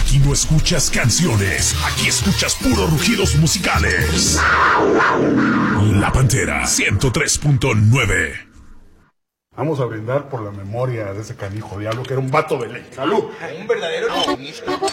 Aquí no escuchas canciones, aquí escuchas puros rugidos musicales. La Pantera 103.9. Vamos a brindar por la memoria de ese canijo diablo que era un vato de ley. ¡Salud! Un verdadero comunista.